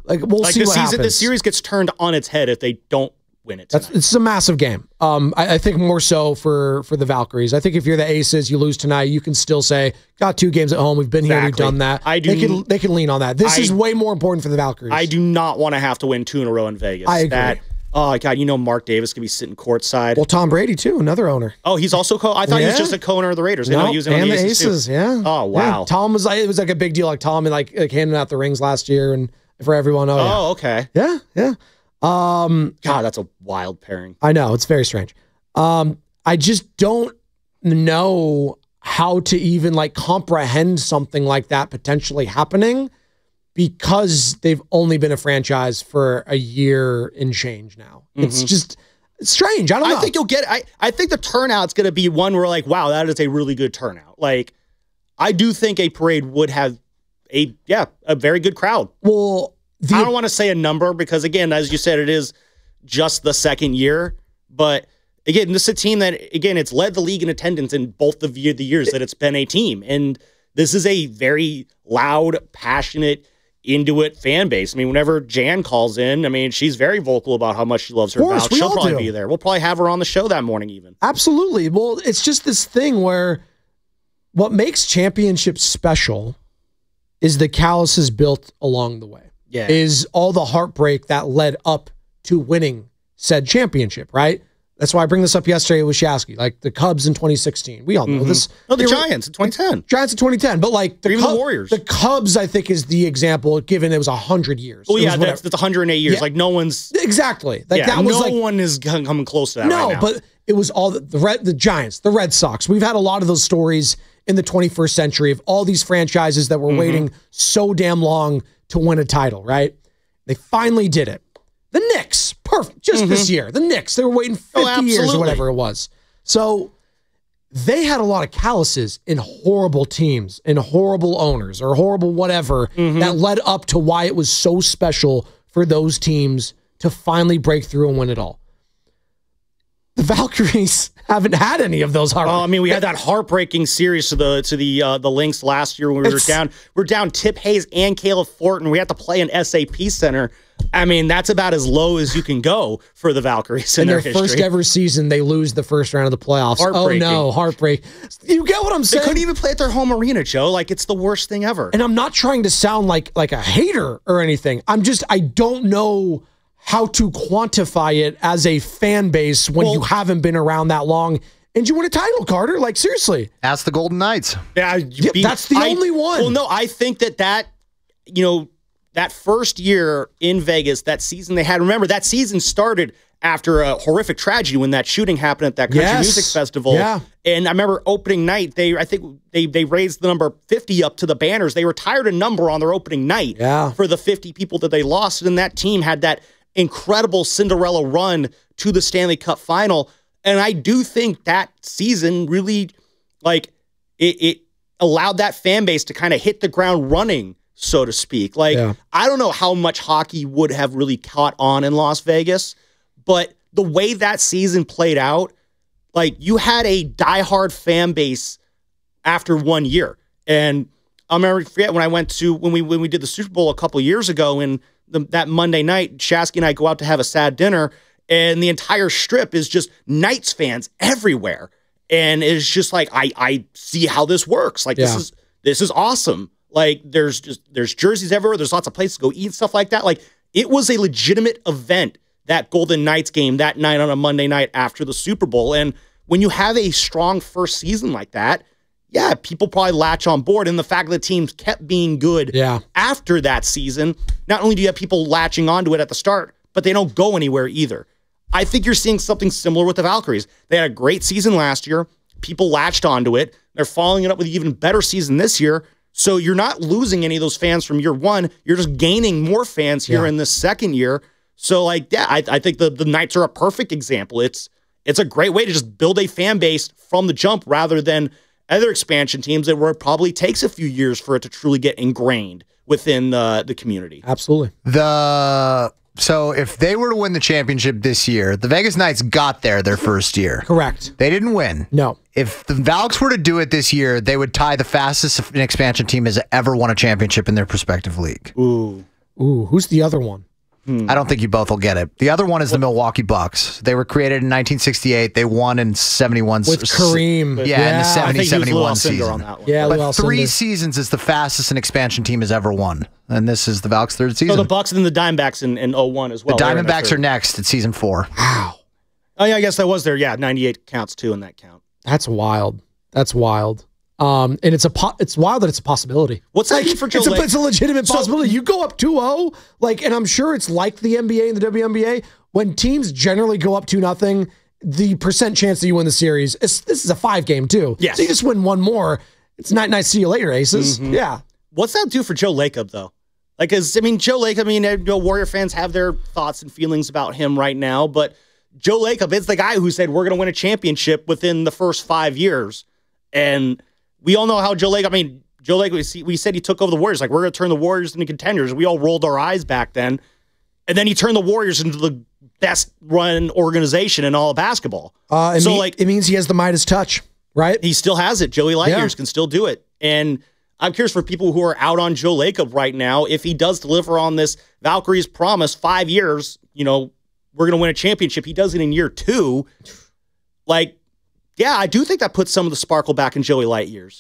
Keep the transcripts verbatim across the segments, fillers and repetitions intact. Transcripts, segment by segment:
Like we'll like see the what season, happens. the series gets turned on its head if they don't win it tonight. That's, it's a massive game. Um, I, I think more so for for the Valkyries. I think if you're the Aces, you lose tonight, you can still say, got two games at home. We've been exactly. here, we've done that. I do, they can they can lean on that. This I, is way more important for the Valkyries. I do not want to have to win two in a row in Vegas. I agree. That, oh, God, you know Mark Davis could be sitting courtside. Well, Tom Brady, too, another owner. Oh, he's also co- I thought yeah. he was just a co-owner of the Raiders. No, I know he was in and on the the Aces, Aces too. yeah. Oh, wow. Yeah. Tom was like, it was like a big deal. Like Tom and like, like handing out the rings last year and for everyone. Oh, yeah. Oh, okay. Yeah, yeah. Um, God, that's a wild pairing. I know, it's very strange. Um, I just don't know how to even like comprehend something like that potentially happening because they've only been a franchise for a year and change now. Mm-hmm. It's just it's strange. I don't know. I think you'll get I I think the turnout's going to be one where like, wow, that is a really good turnout. Like I do think a parade would have a yeah, a very good crowd. Well, the, I don't want to say a number because, again, as you said, it is just the second year. But, again, this is a team that, again, it's led the league in attendance in both of the years that it's been a team. And this is a very loud, passionate, into it fan base. I mean, whenever Jan calls in, I mean, she's very vocal about how much she loves her Valk. She'll probably do. be there. We'll probably have her on the show that morning even. Absolutely. Well, it's just this thing where what makes championships special is the calluses built along the way. Yeah. Is all the heartbreak that led up to winning said championship, right? That's why I bring this up yesterday with Shasky, like the Cubs in twenty sixteen. We all know mm-hmm. this. No, the they Giants were, in twenty ten. Giants in twenty ten, but like the, even Cub, the Warriors. The Cubs, I think, is the example, given it was one hundred years. Well, yeah, that's, that's one hundred eight years. Yeah. Like, no one's... Exactly. Like yeah, that was no like, one is coming close to that no, right now. but it was all the, the, Red, the Giants, the Red Sox. We've had a lot of those stories in the twenty-first century of all these franchises that were mm-hmm. waiting so damn long to win a title, right? They finally did it. The Knicks, perfect, just mm-hmm. this year. The Knicks, they were waiting fifty oh, years or whatever it was. So they had a lot of calluses in horrible teams, in horrible owners, or horrible whatever mm-hmm. that led up to why it was so special for those teams to finally break through and win it all. The Valkyries haven't had any of those heartbreaks. Oh, I mean, we had that heartbreaking series to the to the uh, the Lynx last year when we it's, were down. We we're down Tip Hayes and Caleb Thornton. We had to play an S A P center. I mean, that's about as low as you can go for the Valkyries in, in their, their history. first ever season. They lose the first round of the playoffs. Oh no, heartbreak! You get what I'm saying? They couldn't even play at their home arena, Joe. Like it's the worst thing ever. And I'm not trying to sound like like a hater or anything. I'm just I don't know how to quantify it as a fan base when well, you haven't been around that long and you win a title, Carter. Like, seriously. Ask the Golden Knights. Yeah, yeah be, that's the I, only one. Well, no, I think that that, you know, that first year in Vegas, that season they had, remember, that season started after a horrific tragedy when that shooting happened at that country yes. music festival. Yeah. And I remember opening night, they I think they they raised the number fifty up to the banners. They retired a number on their opening night yeah. for the fifty people that they lost. And that team had that incredible Cinderella run to the Stanley Cup final. And I do think that season really, like, it, it allowed that fan base to kind of hit the ground running, so to speak. Like, yeah. I don't know how much hockey would have really caught on in Las Vegas, but the way that season played out, like, you had a diehard fan base after one year. And I'll never forget when I went to, when we when we did the Super Bowl a couple years ago, and the, that Monday night, Shasky and I go out to have a sad dinner, and the entire strip is just Knights fans everywhere. And it's just like, I I see how this works. Like, yeah. this is this is awesome. Like, there's just there's jerseys everywhere. There's lots of places to go eat and stuff like that. Like, it was a legitimate event, that Golden Knights game that night on a Monday night after the Super Bowl. And when you have a strong first season like that, yeah, people probably latch on board. And the fact that the teams kept being good yeah. after that season, not only do you have people latching onto it at the start, but they don't go anywhere either. I think you're seeing something similar with the Valkyries. They had a great season last year. People latched onto it. They're following it up with an even better season this year. So you're not losing any of those fans from year one. You're just gaining more fans here yeah. in this second year. So, like, yeah, I, I think the, the Knights are a perfect example. It's it's a great way to just build a fan base from the jump rather than other expansion teams that where it probably takes a few years for it to truly get ingrained within uh, the community. Absolutely. The so if they were to win the championship this year, the Vegas Knights got there their first year. Correct. They didn't win. No. If the Valks were to do it this year, they would tie the fastest an expansion team has ever won a championship in their respective league. Ooh. Ooh, who's the other one? I don't think you both will get it. The other one is the Milwaukee Bucks. They were created in nineteen sixty-eight. They won in seventy-one. With Kareem. Yeah, Yeah. in the I seventy think he was Lou seventy-one Alcindor season. on that one. Yeah, Lou But three Alcindor. seasons is the fastest an expansion team has ever won. And this is the Valks' third season. So the Bucks and then the Diamondbacks in, in oh one as well. The They were in their Diamondbacks third. are next at season four. Wow. Oh, yeah, I guess that was there. Yeah, ninety-eight counts too in that count. That's wild. That's wild. Um, and it's a po- it's wild that it's a possibility. What's that mean for Joe It's a, Lacob? it's a legitimate So- possibility. You go up two oh, like, and I'm sure it's like the N B A and the W N B A. When teams generally go up two nothing, the percent chance that you win the series, it's, this is a five game too. Yes. So you just win one more. It's night night. See you later, aces. Yeah. What's that do for Joe Lacob, though? Like, 'cause, I mean, Joe Lacob, I mean, you know, Warrior fans have their thoughts and feelings about him right now, but Joe Lacob is the guy who said, we're going to win a championship within the first five years. And we all know how Joe Lacob, I mean, Joe Lacob, we, we said he took over the Warriors. Like, we're going to turn the Warriors into contenders. We all rolled our eyes back then. And then he turned the Warriors into the best run organization in all of basketball. Uh, it so, mean- like, it means he has the Midas touch, right? he still has it. Joey Light Yeah. years can still do it. And I'm curious for people who are out on Joe Lacob right now, if he does deliver on this Valkyries promise, five years, you know, we're going to win a championship. He does it in year two. Like, yeah, I do think that puts some of the sparkle back in Joey Light years.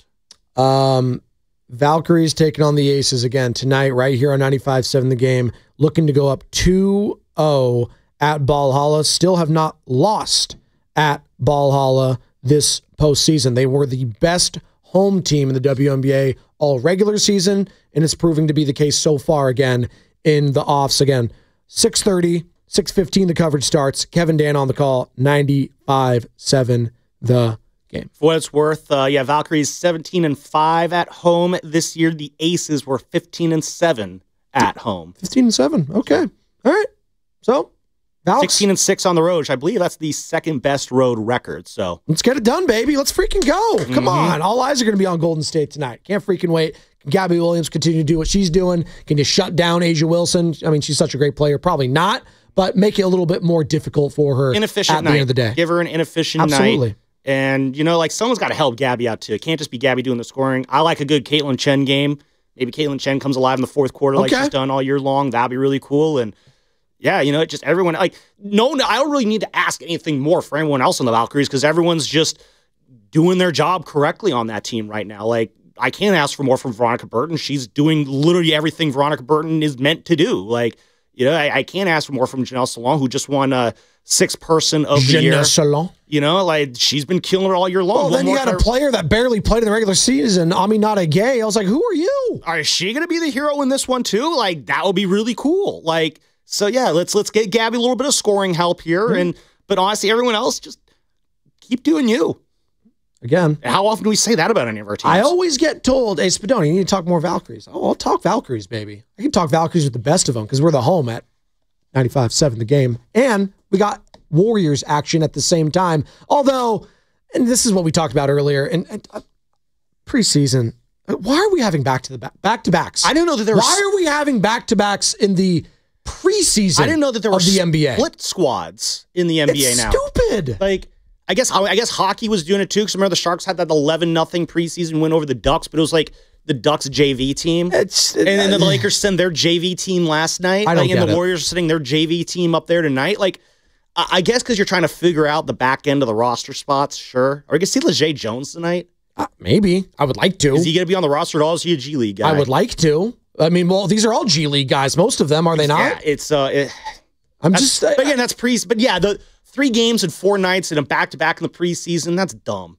Um, Valkyries taking on the Aces again tonight, right here on ninety-five seven The Game, looking to go up two oh at Valhalla. Still have not lost at Valhalla this postseason. They were the best home team in the W N B A all regular season, and it's proving to be the case so far again in the offs. Again, six thirty, six fifteen the coverage starts. Kevin Dan on the call, ninety-five seven The Game. For what it's worth, uh, yeah, Valkyries seventeen and five at home this year. The Aces were fifteen and seven at home. fifteen and seven. Okay. All right. So, Valks, sixteen and six on the road, which I believe that's the second best road record. So let's get it done, baby. Let's freaking go. Come on. All eyes are going to be on Golden State tonight. Can't freaking wait. Can Gabby Williams continue to do what she's doing? Can you shut down Asia Wilson? I mean, she's such a great player. Probably not, but make it a little bit more difficult for her inefficient at night. the end of the day. Give her an inefficient Absolutely. night. And, you know, like, someone's got to help Gabby out, too. It can't just be Gabby doing the scoring. I like a good Caitlin Chen game. Maybe Caitlin Chen comes alive in the fourth quarter like Okay. she's done all year long. That'd be really cool. And, yeah, you know, it just everyone, like, no, no, I don't really need to ask anything more for anyone else on the Valkyries because everyone's just doing their job correctly on that team right now. Like, I can't ask for more from Veronica Burton. She's doing literally everything Veronica Burton is meant to do. Like, you know, I, I can't ask for more from Janelle Salon, who just won a sixth person of the year. Jeunesse Salon. You know, like, she's been killing it all year long. Well, One then you more had a time- player that barely played in the regular season, Aminata Gay. I was like, who are you? Is she going to be the hero in this one too? Like, that would be really cool. Like, so yeah, let's let's get Gabby a little bit of scoring help here, Mm-hmm. and but honestly, everyone else just keep doing you. Again, And how often do we say that about any of our teams? I always get told, hey, Spadoni, you need to talk more Valkyries. Oh, I'll talk Valkyries, baby. I can talk Valkyries with the best of them because we're the home at ninety-five seven The Game. And we got Warriors action at the same time. Although, and this is what we talked about earlier, and, and uh, preseason, uh, why are we having back to the back back to backs? I didn't know that there were. Why are we having back to backs in the preseason? I didn't know that there were of the N B A. split squads in the N B A It's now. stupid. Like, I guess I guess hockey was doing it too. Because remember the Sharks had that eleven nothing preseason win over the Ducks, but it was like the Ducks J V team. It's And then the Lakers send their J V team last night. I don't like, and get the it. Warriors are sending their J V team up there tonight. Like, I, I guess because you're trying to figure out the back end of the roster spots, sure. Or you can see LeJay Jones tonight. uh, maybe I would like to. Is he going to be on the roster at all? Is he a G League guy? I would like to. I mean, well, these are all G League guys. Most of them, are they not? Yeah, it's uh, it, I'm that's, just. uh, but again, that's pre. But yeah, the three games and four nights and a back to back in the preseason. That's dumb.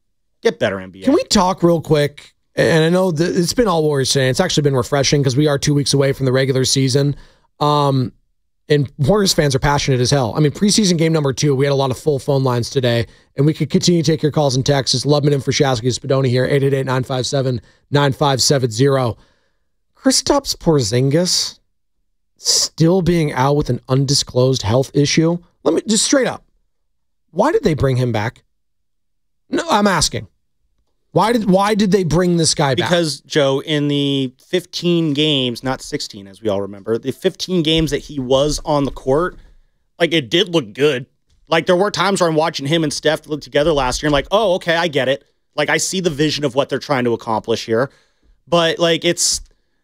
Get better, N B A. Can we talk real quick? And I know that it's been all Warriors today. It's actually been refreshing because we are two weeks away from the regular season. Um, and Warriors fans are passionate as hell. I mean, preseason game number two, we had a lot of full phone lines today, and we could continue to take your calls and texts. It's Lubman and Frashaski Spadoni here, eight eight eight, nine five seven, nine five seven zero. Kristaps Porzingis still being out with an undisclosed health issue. Let me just straight up. Why did they bring him back? No, I'm asking. Why did why did they bring this guy back? Because, Joe, in the fifteen games, not sixteen, as we all remember, the fifteen games that he was on the court, like, it did look good. Like, there were times where I'm watching him and Steph look together last year. I'm like, oh, okay, I get it. Like, I see the vision of what they're trying to accomplish here. But, like, it's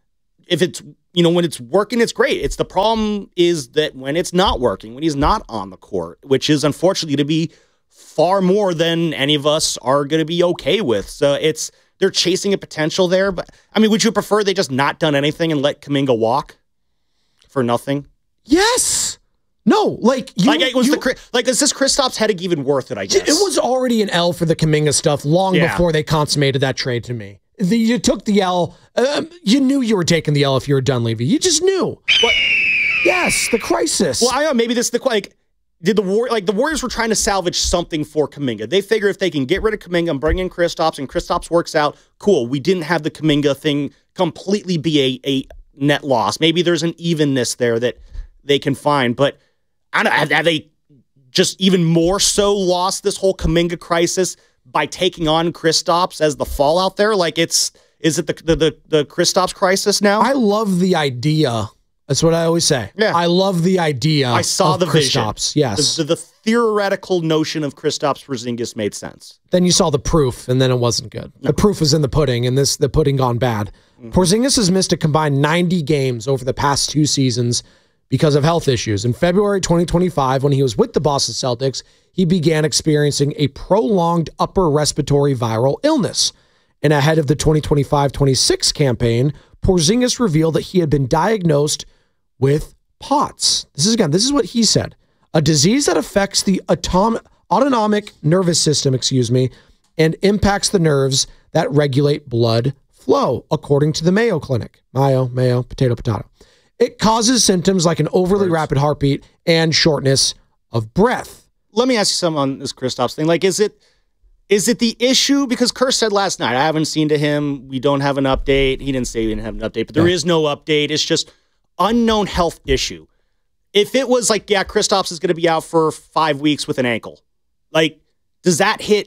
if it's, you know, when it's working, it's great. It's the problem is that when it's not working, when he's not on the court, which is unfortunately to be far more than any of us are going to be okay with. So it's, they're chasing a potential there. But I mean, would you prefer they just not done anything and let Kuminga walk for nothing? Yes. No, like you, like it was you, the like is this Kristaps headache even worth it? I guess it was already an L for the Kuminga stuff long Yeah. before they consummated that trade. To me, the, you took the L. Um, you knew you were taking the L if you were Dunleavy. You just knew. What? Yes, the crisis. Well, I don't know. Maybe this is the like. Did the war like the Warriors were trying to salvage something for Kuminga? They figure if they can get rid of Kuminga and bring in Kristaps, and Kristaps works out, cool. We didn't have the Kuminga thing completely be a, a net loss. Maybe there's an evenness there that they can find. But I don't, have, have they just even more so lost this whole Kuminga crisis by taking on Kristaps as the fallout there? Like it's is it the the the, the Kristaps crisis now? I love the idea. That's what I always say. Yeah. I love the idea. I saw of the vision. Kristaps. Yes. The, the, the theoretical notion of Kristaps Porzingis made sense. Then you saw the proof, and then it wasn't good. The proof was in the pudding, and this the pudding gone bad. Mm-hmm. Porzingis has missed a combined ninety games over the past two seasons because of health issues. In February twenty twenty-five, when he was with the Boston Celtics, he began experiencing a prolonged upper respiratory viral illness. And ahead of the twenty twenty-five twenty-six campaign, Porzingis revealed that he had been diagnosed with POTS. This is again, this is what he said. A disease that affects the atom- autonomic nervous system, excuse me, and impacts the nerves that regulate blood flow, according to the Mayo Clinic. Mayo, Mayo, potato, potato. It causes symptoms like an overly rapid heartbeat and shortness of breath. Let me ask you something on this Kristaps thing. Like, is it is it the issue? Because Kerr said last night, I haven't seen to him. We don't have an update. He didn't say we didn't have an update, but there yeah. is no update. It's just unknown health issue. If it was like, yeah, Kristaps is going to be out for five weeks with an ankle, like, does that hit,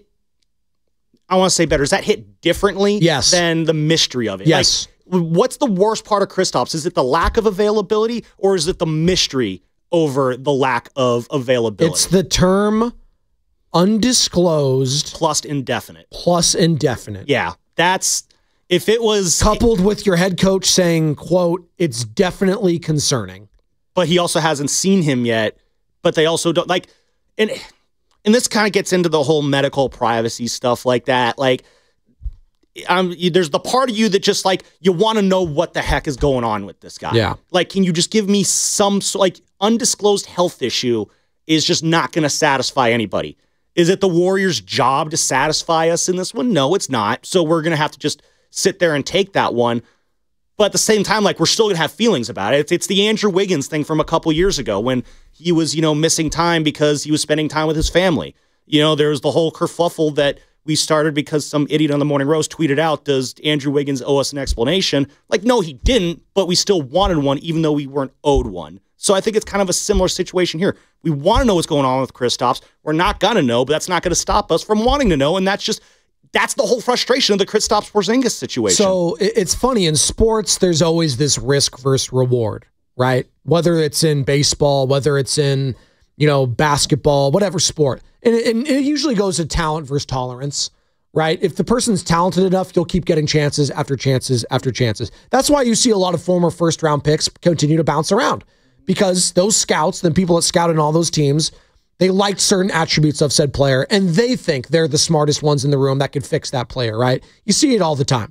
I want to say better, does that hit differently yes. than the mystery of it? Yes. Like, what's the worst part of Kristaps? Is it the lack of availability, or is it the mystery over the lack of availability? It's the term undisclosed plus indefinite. Plus indefinite. Yeah, that's... If it was... Coupled with your head coach saying, quote, it's definitely concerning. But he also hasn't seen him yet. But they also don't... Like, and, and this kind of gets into the whole medical privacy stuff like that. Like, um, you, there's the part of you that just, like, you want to know what the heck is going on with this guy. Yeah. Like, can you just give me some... Like, undisclosed health issue is just not going to satisfy anybody. Is it the Warriors' job to satisfy us in this one? No, it's not. So we're going to have to just... sit there and take that one. But at the same time, like, we're still going to have feelings about it. It's, it's the Andrew Wiggins thing from a couple years ago when he was, you know, missing time because he was spending time with his family. You know, there was the whole kerfuffle that we started because some idiot on the Morning Roast tweeted out, does Andrew Wiggins owe us an explanation? Like, no, he didn't, but we still wanted one even though we weren't owed one. So I think it's kind of a similar situation here. We want to know what's going on with Kristaps. We're not going to know, but that's not going to stop us from wanting to know, and that's just... That's the whole frustration of the Kristaps Porzingis situation. So it's funny, in sports, there's always this risk versus reward, right? Whether it's in baseball, whether it's in, you know, basketball, whatever sport. And it, and it usually goes to talent versus tolerance, right? If the person's talented enough, you'll keep getting chances after chances after chances. That's why you see a lot of former first round picks continue to bounce around, because those scouts, the people that scouted all those teams, they liked certain attributes of said player, and they think they're the smartest ones in the room that could fix that player, right? You see it all the time.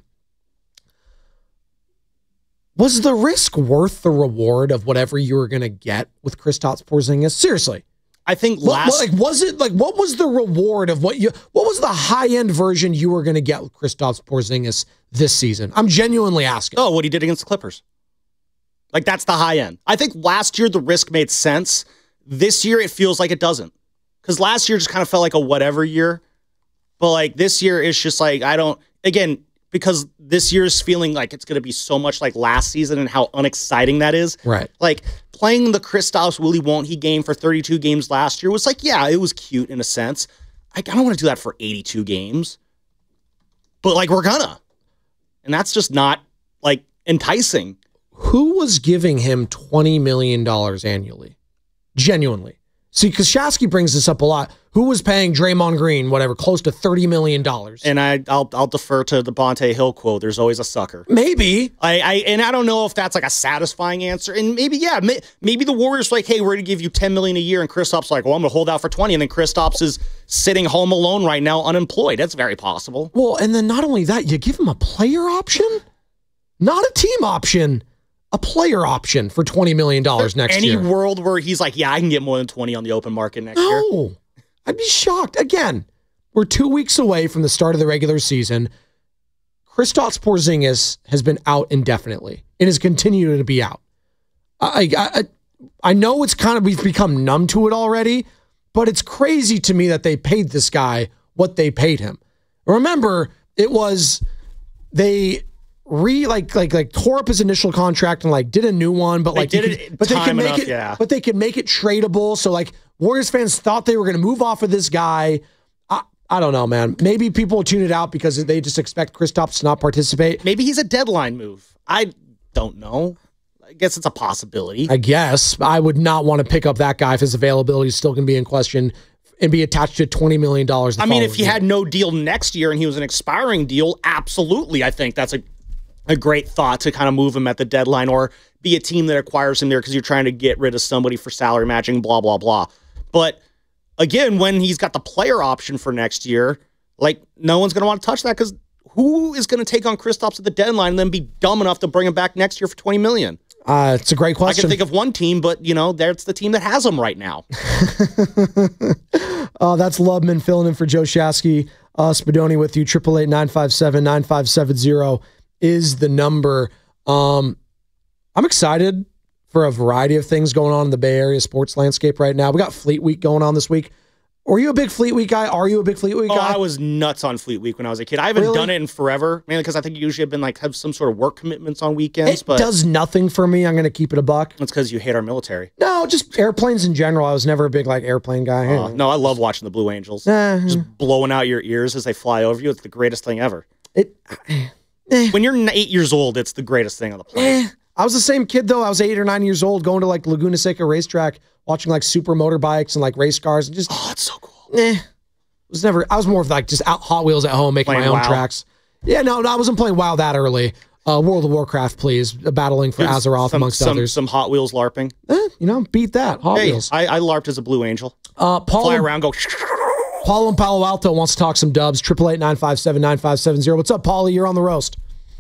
Was the risk worth the reward of whatever you were going to get with Kristaps Porzingis? Seriously. I think what, last... Like, was it, like, what was the reward of what you, what was the high-end version you were going to get with Kristaps Porzingis this season? I'm genuinely asking. Oh, what he did against the Clippers. Like, that's the high end. I think last year the risk made sense. This year, it feels like it doesn't. Because last year just kind of felt like a whatever year. But, like, this year is just like, I don't... Again, because this year's feeling like it's going to be so much like last season and how unexciting that is. Right. Like, playing the Kristaps Willie Won't He game for thirty-two games last year was like, yeah, it was cute in a sense. I, I don't want to do that for eighty-two games. But, like, we're gonna. And that's just not, like, enticing. Who was giving him twenty million dollars annually? Genuinely. See, because Shasky brings this up a lot. Who was paying Draymond Green, whatever, close to thirty million dollars? And I, I'll I'll defer to the Bonte Hill quote. There's always a sucker. Maybe. I, I and I don't know if that's like a satisfying answer. And maybe, yeah, may, maybe the Warriors are like, hey, we're going to give you ten million dollars a year. And Kristaps like, well, I'm going to hold out for twenty. And then Kristaps is sitting home alone right now, unemployed. That's very possible. Well, and then not only that, you give him a player option? Not a team option. A player option for twenty million dollars next Any year. Any world where he's like, yeah, I can get more than twenty on the open market next no, year? No. I'd be shocked. Again, we're two weeks away from the start of the regular season. Kristaps Porzingis has been out indefinitely and is continuing to be out. I, I, I know it's kind of, we've become numb to it already, but it's crazy to me that they paid this guy what they paid him. Remember, it was, they... Re like like like tore up his initial contract and like did a new one, but they like did could, it but they could make enough, it, yeah. but they could make it tradable. So like Warriors fans thought they were going to move off of this guy. I, I don't know, man. Maybe people tune it out because they just expect Kristaps to not participate. Maybe he's a deadline move. I don't know. I guess it's a possibility. I guess I would not want to pick up that guy if his availability is still going to be in question and be attached to twenty million dollars. I mean, if he year. had no deal next year and he was an expiring deal, absolutely. I think that's a a great thought to kind of move him at the deadline or be a team that acquires him there because you're trying to get rid of somebody for salary matching, blah, blah, blah. But again, when he's got the player option for next year, like no one's going to want to touch that because who is going to take on Kristaps at the deadline and then be dumb enough to bring him back next year for twenty million Uh, dollars? it's a great question. I can think of one team, but you know, that's the team that has him right now. uh, that's Lubman filling in for Joe Shasky. Uh, Spadoni with you. Triple eight nine five seven nine five seven zero is the number. Um, I'm excited for a variety of things going on in the Bay Area sports landscape right now. We got Fleet Week going on this week. Were you a big Fleet Week guy? Are you a big Fleet Week oh, guy? I was nuts on Fleet Week when I was a kid. I haven't really? done it in forever, mainly because I think you usually have been like have some sort of work commitments on weekends. It but does nothing for me. I'm going to keep it a buck. That's because you hate our military. No, just airplanes in general. I was never a big like airplane guy. Uh, no, I love watching the Blue Angels. Uh, just blowing out your ears as they fly over you. It's the greatest thing ever. It. Eh. When you're eight years old, it's the greatest thing on the planet. Eh. I was the same kid though. I was eight or nine years old, going to like Laguna Seca racetrack, watching like super motorbikes and like race cars, and just oh, it's so cool. Eh, was never. I was more of like just out Hot Wheels at home, making playing my own WoW. tracks. Yeah, no, no, I wasn't playing WoW that early. Uh, World of Warcraft, please, uh, battling for Azeroth some, amongst some, others. Some Hot Wheels LARPing. Eh, you know, beat that Hot Hey, Wheels. I, I LARPed as a Blue Angel. Uh, Paul, Fly in, around, go. Paul in Palo Alto wants to talk some dubs. Triple eight nine five seven nine five seven zero. What's up, Paulie? You're on the roast.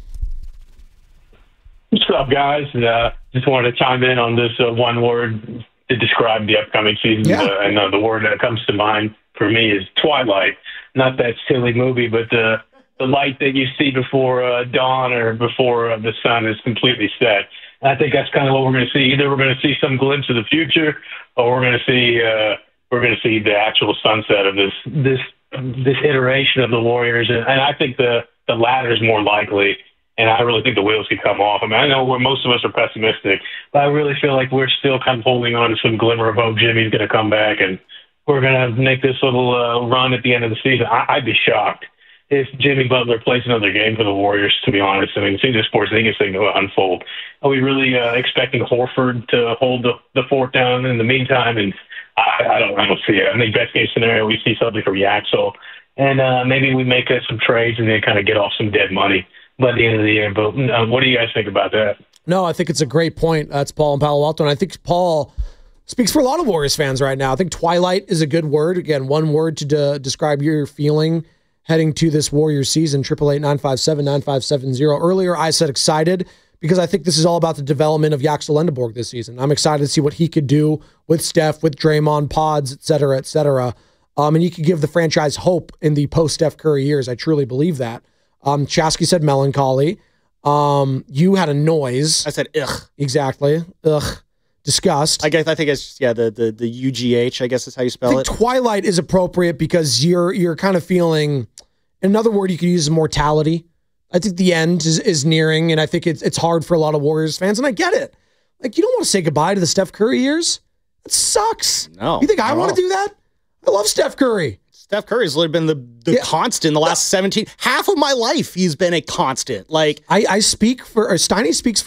What's up, guys? Uh, just wanted to chime in on this uh, one word to describe the upcoming season. Yeah. Uh, and uh, the word that comes to mind for me is twilight. Not that silly movie, but the the light that you see before uh, dawn or before uh, the sun is completely set. And I think that's kind of what we're going to see. Either we're going to see some glimpse of the future, or we're going to see uh, we're going to see the actual sunset of this this this iteration of the Warriors. And, and I think the the latter is more likely. And I really think the wheels could come off. I mean, I know where most of us are pessimistic, but I really feel like we're still kind of holding on to some glimmer of hope. Jimmy's going to come back, and we're going to make this little uh, run at the end of the season. I- I'd be shocked if Jimmy Butler plays another game for the Warriors, to be honest. I mean, see this Porzingis thing unfold. Are we really uh, expecting Horford to hold the, the fort down in the meantime? And I, I don't I don't see it. I think best case scenario, we see something from Yaxel, and uh, maybe we make uh, some trades and then kind of get off some dead money by the end of the year. But uh, what do you guys think about that? No, I think it's a great point. That's Paul in Palo Alto, and I think Paul speaks for a lot of Warriors fans right now. I think twilight is a good word. Again, one word to de- describe your feeling heading to this Warriors season. Triple eight nine five seven nine five seven zero. Earlier, I said excited because I think this is all about the development of Yaxel Lendeborg this season. I'm excited to see what he could do with Steph, with Draymond, Pods, et cetera, et cetera. Um, and he could give the franchise hope in the post-Steph Curry years. I truly believe that. Um, Chasky said melancholy. Um, you had a noise. I said, ugh. Exactly. Ugh. Disgust. I guess I think it's yeah the the the U G H. I guess is how you I spell think it. twilight is appropriate because you're you're kind of feeling. Another word you could use is mortality. I think the end is, is nearing, and I think it's it's hard for a lot of Warriors fans, and I get it. Like you don't want to say goodbye to the Steph Curry years. It sucks. No. You think I no. want to do that? I love Steph Curry. Steph Curry's literally been the, the Yeah. constant the last seventeen half of my life. He's been a constant. Like I, I speak for, or Steiny speaks